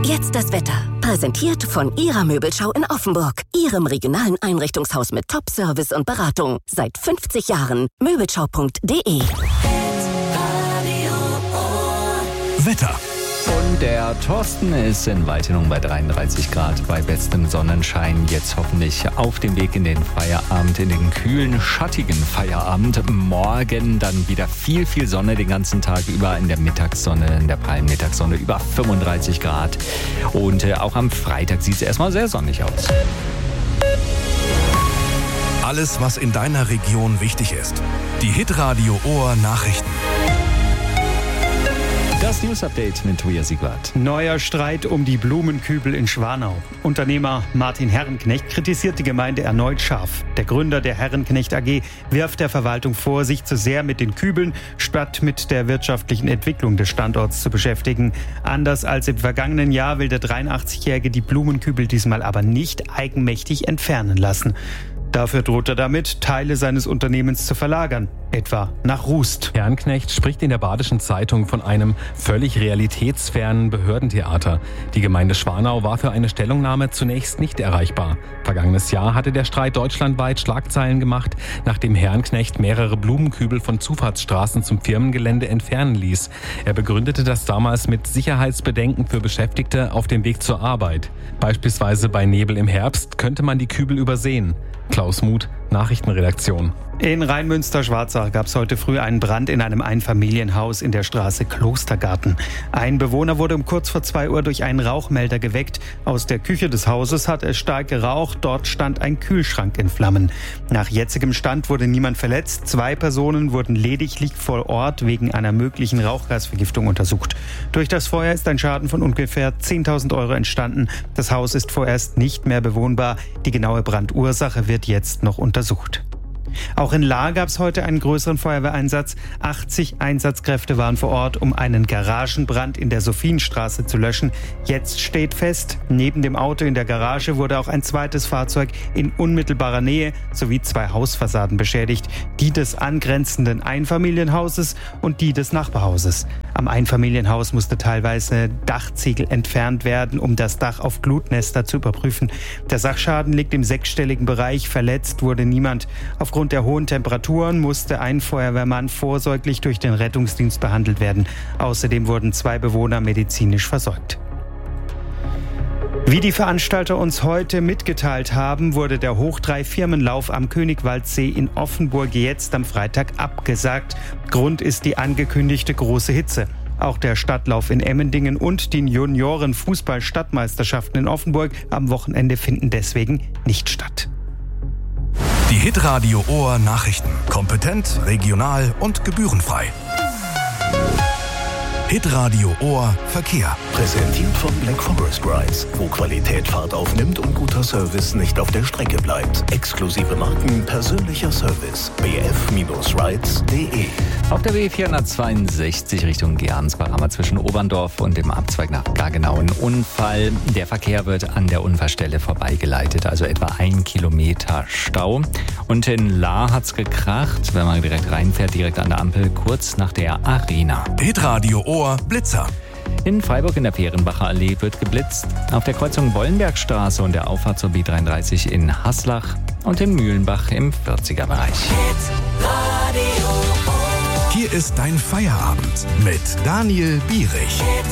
Jetzt das Wetter. Präsentiert von Ihrer Möbelschau in Offenburg. Ihrem regionalen Einrichtungshaus mit Top-Service und Beratung. Seit 50 Jahren. Möbelschau.de. Wetter. Und der Thorsten ist in Weitenung bei 33 Grad bei bestem Sonnenschein. Jetzt hoffentlich auf dem Weg in den Feierabend, in den kühlen, schattigen Feierabend. Morgen dann wieder viel Sonne den ganzen Tag über in der Mittagssonne, in der prallen Mittagssonne über 35 Grad. Und auch am Freitag sieht es erstmal sehr sonnig aus. Alles, was in deiner Region wichtig ist. Die Hitradio Ohr Nachrichten. Das News-Update mit Tobias Siegwart. Neuer Streit um die Blumenkübel in Schwanau. Unternehmer Martin Herrenknecht kritisiert die Gemeinde erneut scharf. Der Gründer der Herrenknecht AG wirft der Verwaltung vor, sich zu sehr mit den Kübeln statt mit der wirtschaftlichen Entwicklung des Standorts zu beschäftigen. Anders als im vergangenen Jahr will der 83-Jährige die Blumenkübel diesmal aber nicht eigenmächtig entfernen lassen. Dafür droht er damit, Teile seines Unternehmens zu verlagern, etwa nach Rust. Herrenknecht spricht in der Badischen Zeitung von einem völlig realitätsfernen Behördentheater. Die Gemeinde Schwanau war für eine Stellungnahme zunächst nicht erreichbar. Vergangenes Jahr hatte der Streit deutschlandweit Schlagzeilen gemacht, nachdem Herrenknecht mehrere Blumenkübel von Zufahrtsstraßen zum Firmengelände entfernen ließ. Er begründete das damals mit Sicherheitsbedenken für Beschäftigte auf dem Weg zur Arbeit. Beispielsweise bei Nebel im Herbst könnte man die Kübel übersehen. Klaus Muth, Nachrichtenredaktion. In Rheinmünster-Schwarzach gab es heute früh einen Brand in einem Einfamilienhaus in der Straße Klostergarten. Ein Bewohner wurde um kurz vor 2 Uhr durch einen Rauchmelder geweckt. Aus der Küche des Hauses hat es stark geraucht. Dort stand ein Kühlschrank in Flammen. Nach jetzigem Stand wurde niemand verletzt. 2 Personen wurden lediglich vor Ort wegen einer möglichen Rauchgasvergiftung untersucht. Durch das Feuer ist ein Schaden von ungefähr 10.000 € entstanden. Das Haus ist vorerst nicht mehr bewohnbar. Die genaue Brandursache wird jetzt noch untersucht. Auch in Lahr gab es heute einen größeren Feuerwehreinsatz. 80 Einsatzkräfte waren vor Ort, um einen Garagenbrand in der Sophienstraße zu löschen. Jetzt steht fest, neben dem Auto in der Garage wurde auch ein zweites Fahrzeug in unmittelbarer Nähe sowie 2 Hausfassaden beschädigt, die des angrenzenden Einfamilienhauses und die des Nachbarhauses. Am Einfamilienhaus musste teilweise Dachziegel entfernt werden, um das Dach auf Glutnester zu überprüfen. Der Sachschaden liegt im 6-stelligen Bereich, verletzt wurde niemand. Aufgrund der hohen Temperaturen musste ein Feuerwehrmann vorsorglich durch den Rettungsdienst behandelt werden. Außerdem wurden 2 Bewohner medizinisch versorgt. Wie die Veranstalter uns heute mitgeteilt haben, wurde der Hoch-3-Firmenlauf am Königwaldsee in Offenburg jetzt am Freitag abgesagt. Grund ist die angekündigte große Hitze. Auch der Stadtlauf in Emmendingen und die Junioren-Fußball-Stadtmeisterschaften in Offenburg am Wochenende finden deswegen nicht statt. Die Hitradio Ohr Nachrichten. Kompetent, regional und gebührenfrei. Hitradio Ohr Verkehr. Präsentiert von Black Forest Rides, wo Qualität Fahrt aufnimmt und guter Service nicht auf der Strecke bleibt. Exklusive Marken, persönlicher Service. bf-rides.de. Auf der B462 Richtung Gernsbach haben wir zwischen Oberndorf und dem Abzweig nach Gaggenau einen Unfall. Der Verkehr wird an der Unfallstelle vorbeigeleitet, also etwa 1 Kilometer Stau. Und in Lahr hat's gekracht, wenn man direkt reinfährt, direkt an der Ampel, kurz nach der Arena. Hitradio Ohr Blitzer. In Freiburg in der Fehrenbacher Allee wird geblitzt. Auf der Kreuzung Wollenbergstraße und der Auffahrt zur B33 in Haslach und in Mühlenbach im 40er Bereich. Hier ist dein Feierabend mit Daniel Bierich.